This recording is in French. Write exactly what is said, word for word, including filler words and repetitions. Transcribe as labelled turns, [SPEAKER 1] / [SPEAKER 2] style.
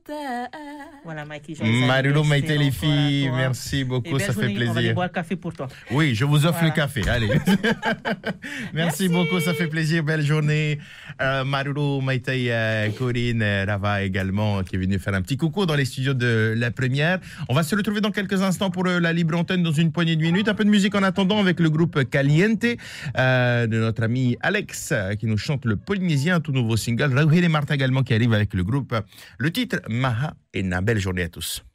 [SPEAKER 1] Voilà, Mikey.
[SPEAKER 2] Marilo, Maïté, les filles, merci beaucoup, ça fait plaisir.
[SPEAKER 1] On va aller boire le café pour toi.
[SPEAKER 2] Oui, je vous offre
[SPEAKER 1] Voilà.
[SPEAKER 2] le café, allez. merci, merci beaucoup, ça fait plaisir, belle journée. Euh, Marilo, Maïté, euh, Corinne, euh, Rava également, qui est venu faire un petit coucou dans les studios de la première. On va se retrouver dans quelques instants pour euh, la libre antenne dans une poignée de minutes. Un peu de musique en attendant avec le groupe Caliente euh, de notre ami Alex euh, qui nous chante le Polynésien, un tout nouveau single. Raoul et Martha également qui arrive avec le groupe. Le titre Maha et une belle journée à tous.